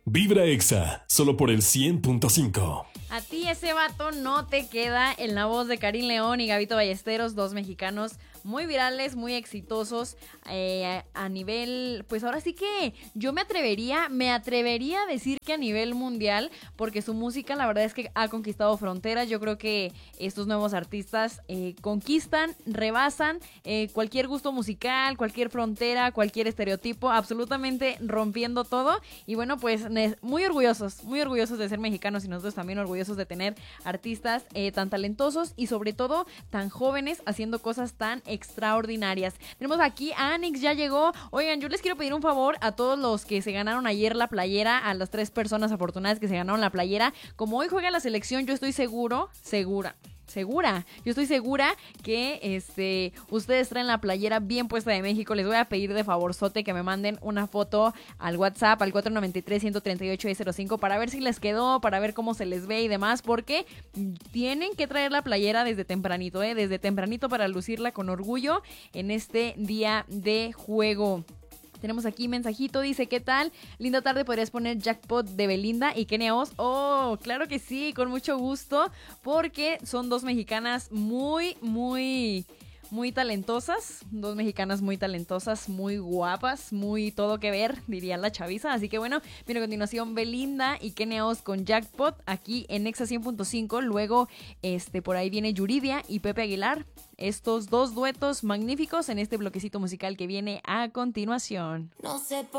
Vibra Exa, solo por el 100.5. A ti ese vato no te queda, en la voz de Karim León y Gabito Ballesteros, dos mexicanos muy virales, muy exitosos a nivel, pues ahora sí que yo me atrevería a decir que a nivel mundial, porque su música la verdad es que ha conquistado fronteras. Yo creo que estos nuevos artistas conquistan, rebasan cualquier gusto musical, cualquier frontera, cualquier estereotipo, absolutamente rompiendo todo. Y bueno, pues muy orgullosos de ser mexicanos y nosotros también orgullosos de tener artistas tan talentosos y sobre todo tan jóvenes haciendo cosas tan extraordinarias. Tenemos aquí a Anix, ya llegó. Oigan, yo les quiero pedir un favor a todos los que se ganaron ayer la playera, a las 3 personas afortunadas que se ganaron la playera. Como hoy juega la selección, yo estoy segura que ustedes traen la playera bien puesta de México. Les voy a pedir de favorzote que me manden una foto al WhatsApp al 493-138-05 para ver si les quedó, para ver cómo se les ve y demás, porque tienen que traer la playera desde tempranito para lucirla con orgullo en este día de juego. Tenemos aquí mensajito, dice, ¿qué tal? Linda tarde, ¿podrías poner Jackpot de Belinda y Kenia Oz? Oh, claro que sí, con mucho gusto, porque son dos mexicanas muy talentosas, dos mexicanas muy talentosas, muy guapas, muy todo que ver, diría la chaviza. Así que bueno, viene a continuación Belinda y Kenia Oz con Jackpot aquí en Exa 100.5. Luego por ahí viene Yuridia y Pepe Aguilar. Estos dos duetos magníficos en este bloquecito musical que viene a continuación. No sé por